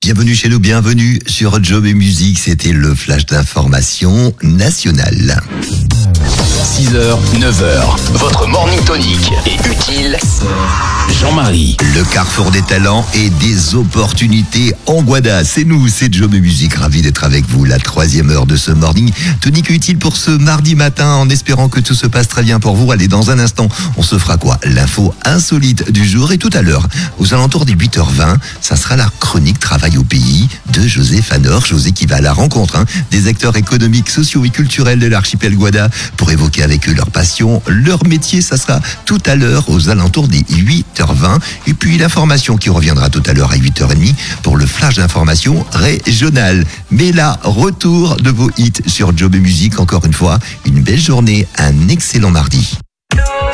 Bienvenue chez nous, bienvenue sur Job et Musique. C'était le flash d'information nationale. 6h, 9h, votre morning tonic est utile. Jean-Marie. Le carrefour des talents et des opportunités en Guada. C'est nous, c'est Job et Musique. Ravi d'être avec vous. La 3e heure de ce morning tonic utile pour ce mardi matin, en espérant que tout se passe très bien pour vous. Allez, dans un instant, on se fera quoi? L'info insolite du jour. Et tout à l'heure, aux alentours des 8h20, ça sera la chronique Travail au pays de José Fanor. José qui va à la rencontre des acteurs économiques, sociaux et culturels de l'archipel Guada pour évoquer avec eux leur passion, leur métier. Ça sera tout à l'heure aux alentours des 8h20. Et puis l'information qui reviendra tout à l'heure à 8h30 pour le flash d'information régionale. Mais là, retour de vos hits sur Job et Musique. Encore une fois, une belle journée, un excellent mardi.